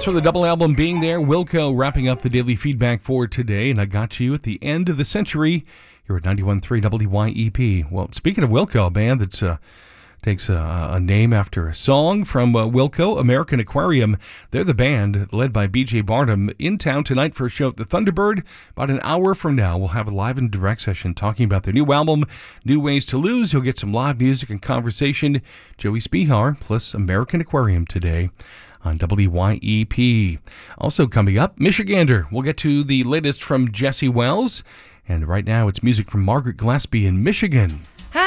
That's for the double album being there. Wilco wrapping up the daily feedback for today, and I got you at the end of the century here at 91.3 WYEP. Well, speaking of Wilco, a band that takes a name after a song from Wilco, American Aquarium. They're the band led by BJ Barnum in town tonight for a show at the Thunderbird. About an hour from now, we'll have a live and direct session talking about their new album, New Ways to Lose. You'll get some live music and conversation. Joey Spihar plus American Aquarium today on WYEP. Also coming up, Michigander. We'll get to the latest from Jesse Wells. And right now, it's music from Margaret Gillespie in Michigan.